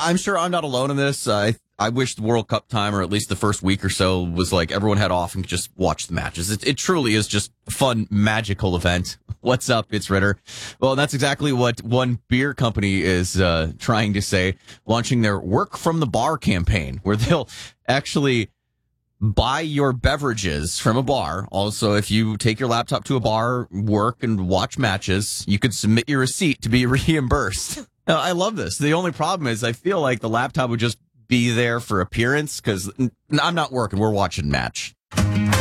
I'm sure I'm not alone in this. I wish the World Cup time, or at least the first week or so, was like everyone had off and could just watch the matches. It truly is just a fun, magical event. What's up? It's Ritter. Well, that's exactly what one beer company is trying to say, launching their Work from the Bar campaign, where they'll actually buy your beverages from a bar. Also, if you take your laptop to a bar, work, and watch matches, you could submit your receipt to be reimbursed. Now, I love this. The only problem is I feel like the laptop would just be there for appearance, because I'm not working. We're watching match.